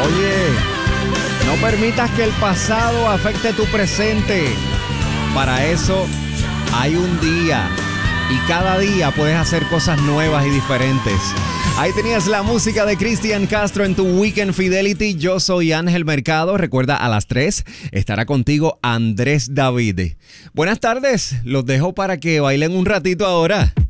Oye, no permitas que el pasado afecte tu presente. Para eso hay un día y cada día puedes hacer cosas nuevas y diferentes. Ahí tenías la música de Cristian Castro en tu Weekend Fidelity. Yo soy Ángel Mercado. Recuerda, a las 3 estará contigo Andrés David. Buenas tardes. Los dejo para que bailen un ratito ahora.